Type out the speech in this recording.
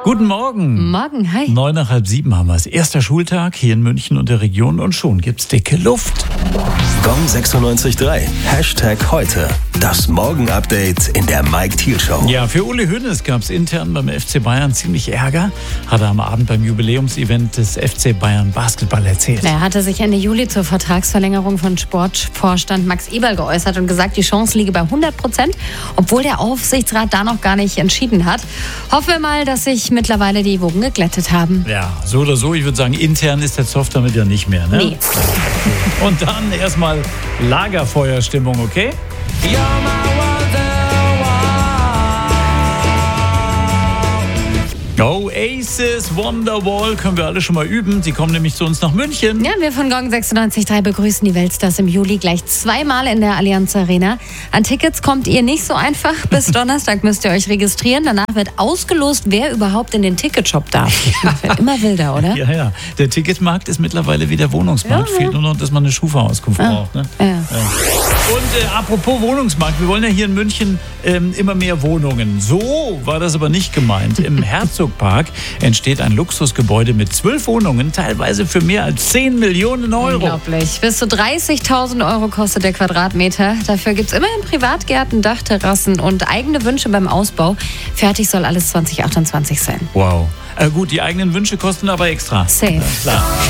Guten Morgen. Morgen, hi. 6:09 haben wir es. Erster Schultag hier in München und der Region und schon gibt's dicke Luft. Gong 96.3. #heute. Das Morgen-Update in der Mike Thiel Show. Ja, für Uli Hoeneß gab's intern beim FC Bayern ziemlich Ärger. Hat er am Abend beim Jubiläumsevent des FC Bayern Basketball erzählt. Er hatte sich Ende Juli zur Vertragsverlängerung von Sportvorstand Max Eberl geäußert und gesagt, die Chance liege bei 100%, obwohl der Aufsichtsrat da noch gar nicht entschieden hat. Hoffen wir mal, dass sich mittlerweile die Wogen geglättet haben. Ja, so oder so. Ich würde sagen, intern ist der Zoff damit ja nicht mehr, ne? Nee. Und dann erstmal Lagerfeuerstimmung, okay? Oasis, Wonderwall können wir alle schon mal üben. Sie kommen nämlich zu uns nach München. Ja, wir von Gong 96.3 begrüßen die Weltstars im Juli gleich zweimal in der Allianz Arena. An Tickets kommt ihr nicht so einfach. Bis Donnerstag müsst ihr euch registrieren. Danach wird ausgelost, wer überhaupt in den Ticketshop darf. Das wird immer wilder, oder? Ja. Der Ticketmarkt ist mittlerweile wie der Wohnungsmarkt. Ja. Fehlt nur noch, dass man eine Schufa-Auskunft braucht. Ne? Ja. Und apropos Wohnungsmarkt, wir wollen ja hier in München immer mehr Wohnungen. So war das aber nicht gemeint. Im Herzogpark entsteht ein Luxusgebäude mit 12 Wohnungen, teilweise für mehr als 10 Millionen Euro. Unglaublich. Bis zu 30.000 Euro kostet der Quadratmeter. Dafür gibt es immerhin Privatgärten, Dachterrassen und eigene Wünsche beim Ausbau. Fertig soll alles 2028 sein. Wow. Gut, die eigenen Wünsche kosten aber extra. Safe. Klar.